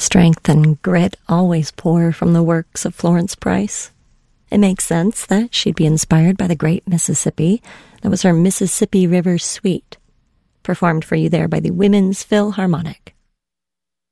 Strength and grit always pour from the works of Florence Price. It makes sense that she'd be inspired by the great Mississippi. That was her Mississippi River Suite, performed for you there by the Women's Philharmonic.